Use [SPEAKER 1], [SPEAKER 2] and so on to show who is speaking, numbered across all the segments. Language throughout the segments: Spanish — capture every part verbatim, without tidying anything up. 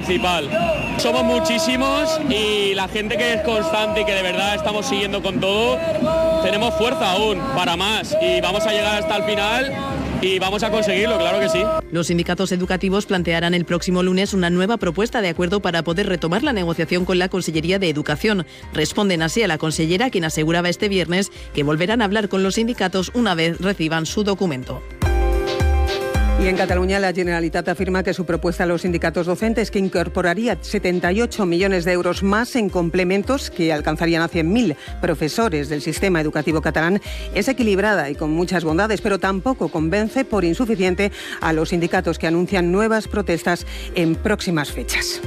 [SPEAKER 1] principal. Somos muchísimos y la gente que es constante y que de verdad estamos siguiendo con todo, tenemos fuerza aún para más y vamos a llegar hasta el final y vamos a conseguirlo, claro que sí.
[SPEAKER 2] Los sindicatos educativos plantearán el próximo lunes una nueva propuesta de acuerdo para poder retomar la negociación con la Consellería de Educación. Responden así a la consellera, quien aseguraba este viernes que volverán a hablar con los sindicatos una vez reciban su documento.
[SPEAKER 3] Y en Cataluña la Generalitat afirma que su propuesta a los sindicatos docentes, que incorporaría setenta y ocho millones de euros más en complementos que alcanzarían a cien mil profesores del sistema educativo catalán, es equilibrada y con muchas bondades, pero tampoco convence por insuficiente a los sindicatos que anuncian nuevas protestas en próximas fechas.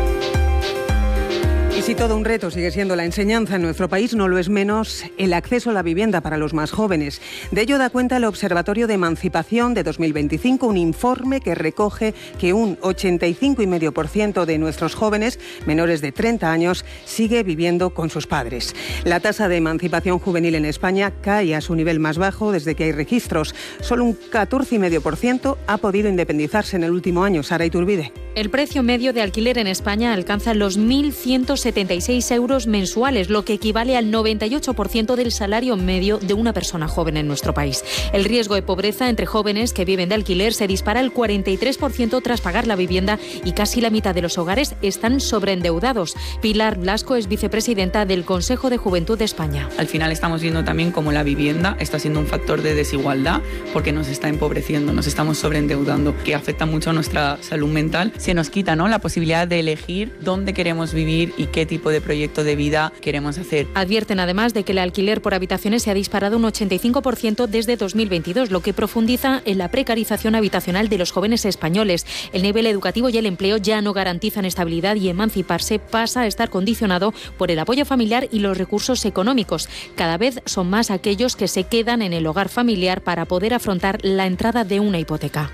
[SPEAKER 3] Y si todo un reto sigue siendo la enseñanza en nuestro país, no lo es menos el acceso a la vivienda para los más jóvenes. De ello da cuenta el Observatorio de Emancipación de dos mil veinticinco, un informe que recoge que un ochenta y cinco coma cinco por ciento de nuestros jóvenes menores de treinta años sigue viviendo con sus padres. La tasa de emancipación juvenil en España cae a su nivel más bajo desde que hay registros. Solo un catorce coma cinco por ciento ha podido independizarse en el último año. Sara Iturbide.
[SPEAKER 4] El precio medio de alquiler en España alcanza los mil ciento setenta y seis euros mensuales, lo que equivale al noventa y ocho por ciento del salario medio de una persona joven en nuestro país. El riesgo de pobreza entre jóvenes que viven de alquiler se dispara al cuarenta y tres por ciento tras pagar la vivienda y casi la mitad de los hogares están sobreendeudados. Pilar Blasco es vicepresidenta del Consejo de Juventud de España.
[SPEAKER 5] Al final estamos viendo también cómo la vivienda está siendo un factor de desigualdad porque nos está empobreciendo, nos estamos sobreendeudando, que afecta mucho a nuestra salud mental. Se nos quita, ¿no?, la posibilidad de elegir dónde queremos vivir y qué tipo de proyecto de vida queremos hacer.
[SPEAKER 4] Advierten además de que el alquiler por habitaciones se ha disparado un ochenta y cinco por ciento desde dos mil veintidós, lo que profundiza en la precarización habitacional de los jóvenes españoles. El nivel educativo y el empleo ya no garantizan estabilidad y emanciparse pasa a estar condicionado por el apoyo familiar y los recursos económicos. Cada vez son más aquellos que se quedan en el hogar familiar para poder afrontar la entrada de una hipoteca.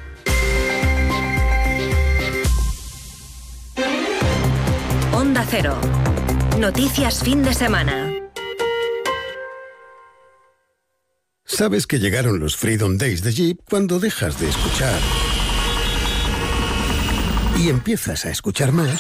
[SPEAKER 6] Onda Cero. Noticias fin de semana.
[SPEAKER 7] Sabes que llegaron los Freedom Days de Jeep cuando dejas de escuchar y empiezas a escuchar más.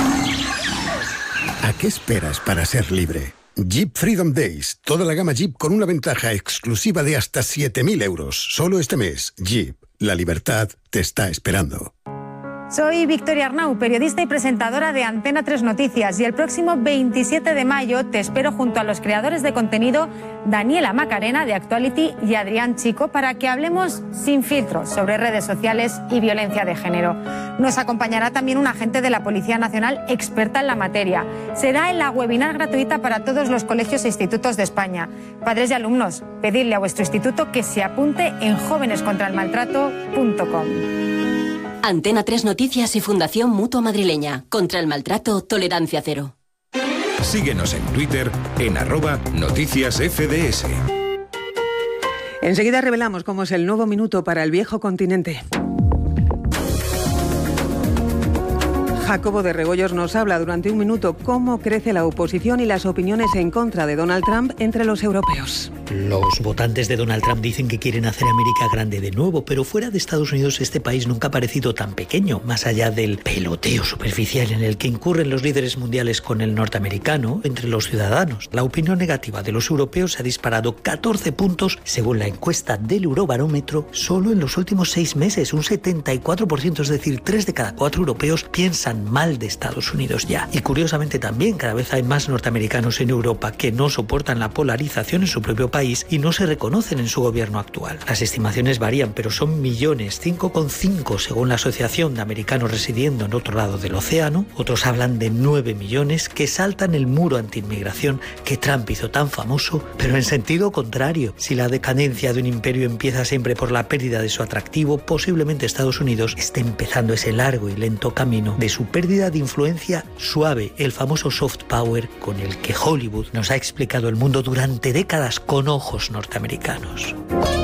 [SPEAKER 7] ¿A qué esperas para ser libre? Jeep Freedom Days. Toda la gama Jeep con una ventaja exclusiva de hasta siete mil euros. Solo este mes. Jeep. La libertad te está esperando.
[SPEAKER 8] Soy Victoria Arnau, periodista y presentadora de Antena tres Noticias, y el próximo veintisiete de mayo te espero junto a los creadores de contenido Daniela Macarena de Actuality y Adrián Chico para que hablemos sin filtros sobre redes sociales y violencia de género. Nos acompañará también un agente de la Policía Nacional experta en la materia. Será en la webinar gratuita para todos los colegios e institutos de España. Padres y alumnos, pedidle a vuestro instituto que se apunte en jóvenes contra el maltrato punto com.
[SPEAKER 6] Antena tres Noticias y Fundación Mutua Madrileña. Contra el maltrato, tolerancia cero.
[SPEAKER 9] Síguenos en Twitter en arroba noticias F D S.
[SPEAKER 3] Enseguida revelamos cómo es el nuevo minuto para el viejo continente. Jacobo de Rebollos nos habla durante un minuto cómo crece la oposición y las opiniones en contra de Donald Trump entre los europeos.
[SPEAKER 10] Los votantes de Donald Trump dicen que quieren hacer América grande de nuevo, pero fuera de Estados Unidos este país nunca ha parecido tan pequeño, más allá del peloteo superficial en el que incurren los líderes mundiales con el norteamericano entre los ciudadanos. La opinión negativa de los europeos se ha disparado catorce puntos según la encuesta del Eurobarómetro solo en los últimos seis meses, un setenta y cuatro por ciento, es decir, tres de cada cuatro europeos piensan mal de Estados Unidos ya. Y curiosamente también cada vez hay más norteamericanos en Europa que no soportan la polarización en su propio país y no se reconocen en su gobierno actual. Las estimaciones varían, pero son millones, cinco coma cinco según la Asociación de Americanos residiendo en otro lado del océano. Otros hablan de nueve millones que saltan el muro antiinmigración que Trump hizo tan famoso, pero en sentido contrario. Si la decadencia de un imperio empieza siempre por la pérdida de su atractivo, posiblemente Estados Unidos esté empezando ese largo y lento camino de su pérdida de influencia suave, el famoso soft power con el que Hollywood nos ha explicado el mundo durante décadas con ojos norteamericanos.